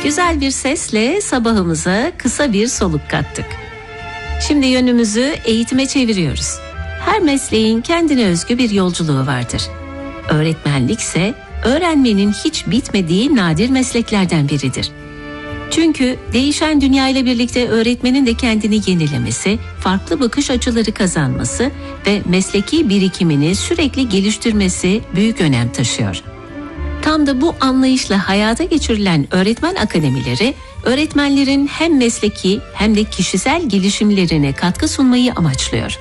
Güzel bir sesle sabahımıza kısa bir soluk kattık. Şimdi yönümüzü eğitime çeviriyoruz. Her mesleğin kendine özgü bir yolculuğu vardır. Öğretmenlik ise öğrenmenin hiç bitmediği nadir mesleklerden biridir. Çünkü değişen dünya ile birlikte öğretmenin de kendini yenilemesi, farklı bakış açıları kazanması ve mesleki birikimini sürekli geliştirmesi büyük önem taşıyor. Tam da bu anlayışla hayata geçirilen öğretmen akademileri, öğretmenlerin hem mesleki hem de kişisel gelişimlerine katkı sunmayı amaçlıyor.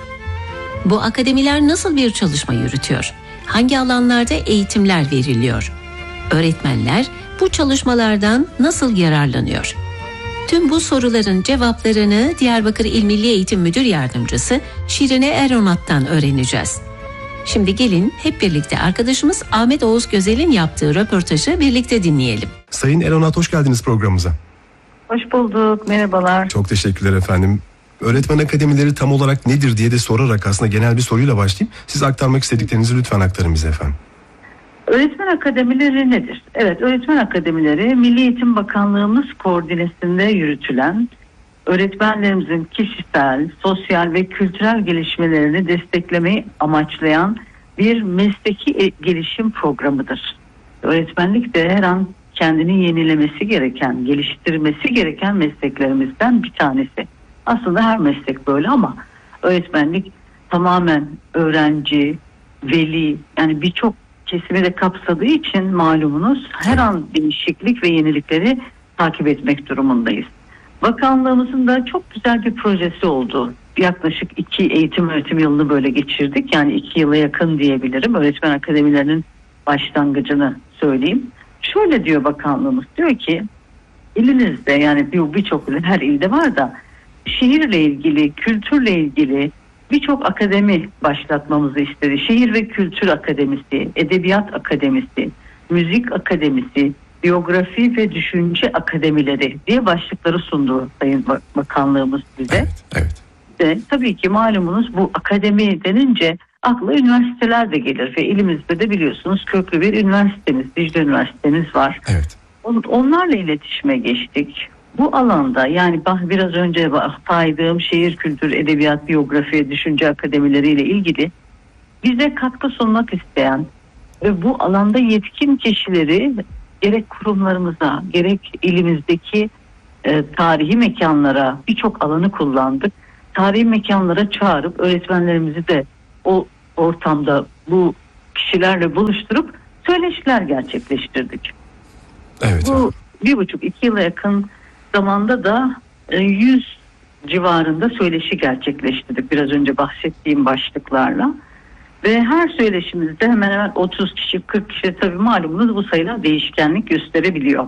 Bu akademiler nasıl bir çalışma yürütüyor? Hangi alanlarda eğitimler veriliyor? Öğretmenler bu çalışmalardan nasıl yararlanıyor? Tüm bu soruların cevaplarını Diyarbakır İl Milli Eğitim Müdür Yardımcısı Şirine Eronat'tan öğreneceğiz. Şimdi gelin hep birlikte arkadaşımız Ahmet Oğuz Gözel'in yaptığı röportajı birlikte dinleyelim. Sayın Eronat, hoş geldiniz programımıza. Hoş bulduk, merhabalar. Çok teşekkürler efendim. Öğretmen akademileri tam olarak nedir diye de sorarak aslında genel bir soruyla başlayayım. Siz aktarmak istediklerinizi lütfen aktarın bize efendim. Öğretmen akademileri nedir? Evet, öğretmen akademileri Milli Eğitim Bakanlığımız koordinesinde yürütülen, öğretmenlerimizin kişisel, sosyal ve kültürel gelişmelerini desteklemeyi amaçlayan bir mesleki gelişim programıdır. Öğretmenlik de her an kendini yenilemesi gereken, geliştirmesi gereken mesleklerimizden bir tanesi. Aslında her meslek böyle ama öğretmenlik tamamen öğrenci, veli, yani birçok kesimi de kapsadığı için malumunuz her an değişiklik ve yenilikleri takip etmek durumundayız. Bakanlığımızın da çok güzel bir projesi oldu. Yaklaşık 2 eğitim öğretim yılını böyle geçirdik. Yani 2 yıla yakın diyebilirim. Öğretmen akademilerinin başlangıcını söyleyeyim. Şöyle diyor bakanlığımız, diyor ki ilinizde, yani birçok her ilde var da şehirle ilgili, kültürle ilgili birçok akademi başlatmamızı istedi. Şehir ve Kültür Akademisi, Edebiyat Akademisi, Müzik Akademisi, Biyografi ve Düşünce Akademileri diye başlıkları sundu Sayın Bakanlığımız bize. Evet. Ve tabii ki malumunuz bu akademi denince akla üniversiteler de gelir ve ilimizde de biliyorsunuz köklü bir üniversitemiz, Dicle Üniversitemiz var. Evet. Onlarla iletişime geçtik. Bu alanda, yani biraz önce saydığım şehir, kültür, edebiyat, biyografi, düşünce akademileriyle ilgili bize katkı sunmak isteyen ve bu alanda yetkin kişileri gerek kurumlarımıza, gerek ilimizdeki tarihi mekanlara, birçok alanı kullandık. Tarihi mekanlara çağırıp öğretmenlerimizi de o ortamda bu kişilerle buluşturup söyleşiler gerçekleştirdik. Evet. Bu 1,5-2 yıla yakın zamanda da 100 civarında söyleşi gerçekleştirdik biraz önce bahsettiğim başlıklarla. Ve her söyleşimizde hemen hemen 30 kişi, 40 kişi, tabii malumunuz bu sayılar değişkenlik gösterebiliyor.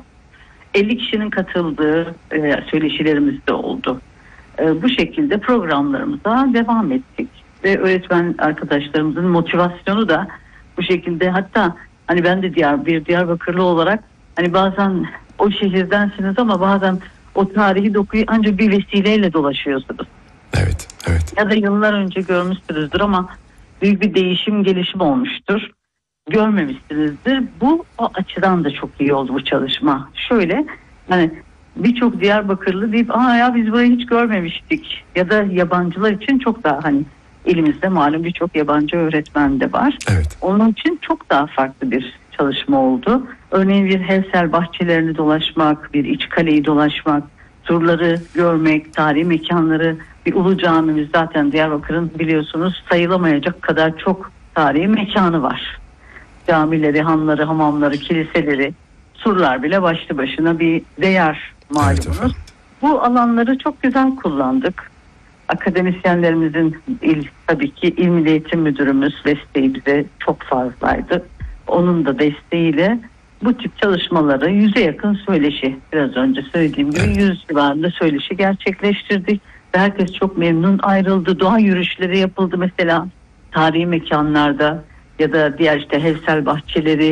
50 kişinin katıldığı söyleşilerimiz de oldu. Bu şekilde programlarımıza devam ettik. Ve öğretmen arkadaşlarımızın motivasyonu da bu şekilde, hatta hani ben de bir Diyarbakırlı olarak hani bazen o şehirdensiniz ama bazen o tarihi dokuyu ancak bir vesileyle dolaşıyorsunuz. Evet. Ya da yıllar önce görmüşsünüzdür ama büyük bir değişim, gelişim olmuştur. Görmemişsinizdir. Bu o açıdan da çok iyi oldu bu çalışma. Şöyle, hani birçok Diyarbakırlı deyip ya biz burayı hiç görmemiştik. Ya da yabancılar için çok daha, hani elimizde malum birçok yabancı öğretmen de var. Evet. Onun için çok daha farklı bir çalışma oldu. Örneğin bir Hevsel bahçelerini dolaşmak, bir İçkale'yi dolaşmak, turları görmek, tarihi mekanları, bir Ulu Camimiz, zaten Diyarbakır'ın biliyorsunuz sayılamayacak kadar çok tarihi mekanı var. Camileri, hanları, hamamları, kiliseleri, surlar bile başlı başına bir değer malumunuz. Evet, bu alanları çok güzel kullandık. Akademisyenlerimizin tabii ki İl Milli Eğitim Müdürümüz desteği bize çok fazlaydı. Onun da desteğiyle bu tip çalışmaları 100'e yakın söyleşi, biraz önce söylediğim gibi 100 civarında söyleşi gerçekleştirdik. Ve herkes çok memnun ayrıldı. Doğa yürüyüşleri yapıldı mesela tarihi mekanlarda ya da diğer işte Hevsel bahçeleri,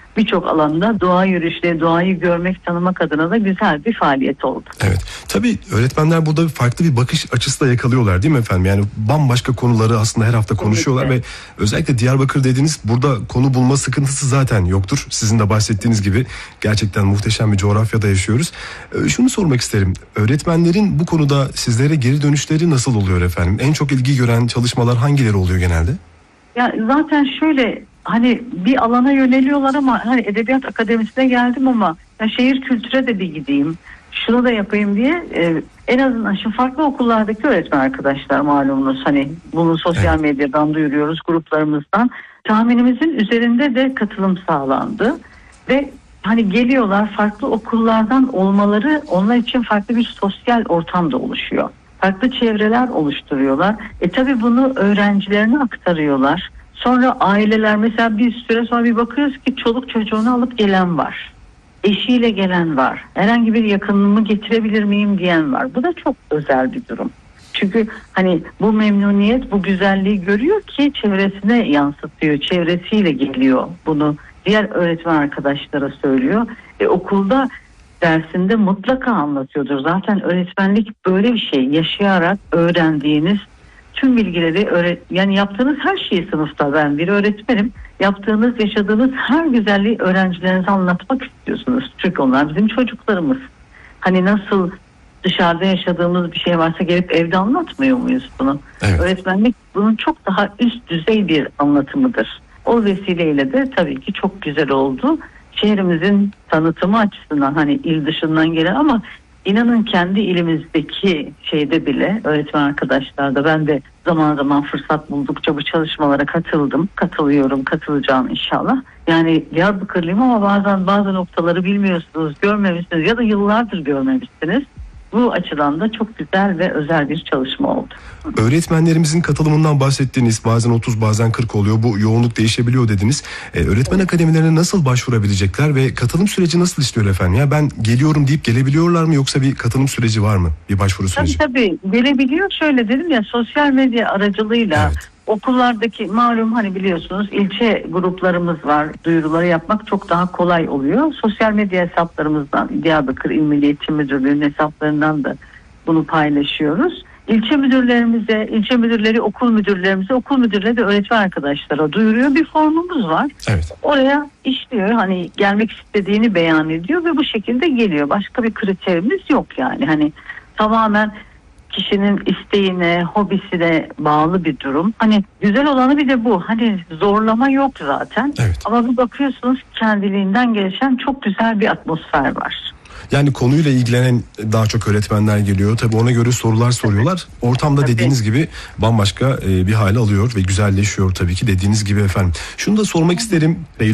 birçok alanda doğa yürüyüşleri, doğayı görmek, tanımak adına da güzel bir faaliyet oldu. Evet. Tabii öğretmenler burada farklı bir bakış açısı da yakalıyorlar değil mi efendim? Yani bambaşka konuları aslında her hafta konuşuyorlar ve özellikle Diyarbakır dediğiniz, burada konu bulma sıkıntısı zaten yoktur. Sizin de bahsettiğiniz gibi gerçekten muhteşem bir coğrafyada yaşıyoruz. Şunu sormak isterim. Öğretmenlerin bu konuda sizlere geri dönüşleri nasıl oluyor efendim? En çok ilgi gören çalışmalar hangileri oluyor genelde? Ya zaten şöyle, hani bir alana yöneliyorlar ama hani Edebiyat Akademisi'ne geldim ama ya şehir kültüre de bir gideyim, şunu da yapayım diye en azından şu farklı okullardaki öğretmen arkadaşlar, malumunuz hani bunu sosyal medyadan duyuruyoruz, gruplarımızdan. Tahminimizin üzerinde de katılım sağlandı ve hani geliyorlar, farklı okullardan olmaları onlar için farklı bir sosyal ortam da oluşuyor. Farklı çevreler oluşturuyorlar. Tabii bunu öğrencilerine aktarıyorlar. Sonra aileler, mesela bir süre sonra bir bakıyoruz ki çoluk çocuğunu alıp gelen var. Eşiyle gelen var. Herhangi bir yakınımı getirebilir miyim diyen var. Bu da çok özel bir durum. Çünkü hani bu memnuniyet, bu güzelliği görüyor ki çevresine yansıtıyor. Çevresiyle geliyor. Bunu diğer öğretmen arkadaşlara söylüyor. Okulda dersinde mutlaka anlatıyordur. Zaten öğretmenlik böyle bir şey. Yaşayarak öğrendiğiniz tüm bilgileri, yani yaptığınız her şeyi sınıfta, ben bir öğretmenim, yaptığınız, yaşadığınız her güzelliği öğrencilerinize anlatmak istiyorsunuz. Çünkü onlar bizim çocuklarımız. Hani nasıl dışarıda yaşadığımız bir şey varsa gelip evde anlatmıyor muyuz bunu? Evet. Öğretmenlik bunun çok daha üst düzey bir anlatımıdır. O vesileyle de tabii ki çok güzel oldu. Şehrimizin tanıtımı açısından, hani il dışından gelen ama inanın kendi ilimizdeki şeyde bile öğretmen arkadaşlar da, ben de zaman zaman fırsat buldukça bu çalışmalara katılıyorum, katılacağım inşallah. Yani Diyarbakırlıyım ama bazı noktaları bilmiyorsunuz, görmemişsiniz ya da yıllardır görmemişsiniz. Bu açıdan da çok güzel ve özel bir çalışma oldu. Öğretmenlerimizin katılımından bahsettiğiniz, bazen 30 bazen 40 oluyor, bu yoğunluk değişebiliyor dediniz. Öğretmen akademilerine nasıl başvurabilirler ve katılım süreci nasıl işliyor efendim? Ya ben geliyorum deyip gelebiliyorlar mı, yoksa bir katılım süreci var mı? Bir başvuru süreci? Tabii gelebiliyor. Şöyle dedim ya, sosyal medya aracılığıyla okullardaki, malum hani biliyorsunuz ilçe gruplarımız var. Duyuruları yapmak çok daha kolay oluyor. Sosyal medya hesaplarımızdan, Diyarbakır İl Milli Eğitim Müdürlüğü'nün hesaplarından da bunu paylaşıyoruz. İlçe müdürlerimize, ilçe müdürleri okul müdürlerimize, okul müdürleri de öğretmen arkadaşlara duyuruyor. Bir formumuz var. Evet. Oraya işliyor. Hani gelmek istediğini beyan ediyor ve bu şekilde geliyor. Başka bir kriterimiz yok yani. Hani tamamen kişinin isteğine, hobisine bağlı bir durum. Hani güzel olanı bir de bu. Hani zorlama yok zaten. Evet. Ama bir bakıyorsunuz kendiliğinden gelişen çok güzel bir atmosfer var. Yani konuyla ilgilenen daha çok öğretmenler geliyor. Tabii ona göre sorular soruyorlar. Ortamda dediğiniz gibi bambaşka bir hale alıyor ve güzelleşiyor tabii ki, dediğiniz gibi efendim. Şunu da sormak isterim.